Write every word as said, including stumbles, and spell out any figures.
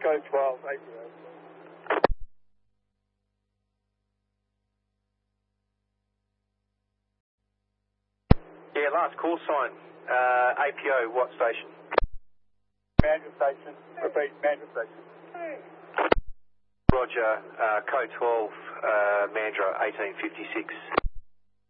code twelve, A P O. Yeah, last call sign. Uh, A P O, what station? Mandra Station. Repeat, Mandra Station. Roger, uh, code twelve, uh, Mandra, eighteen fifty-six.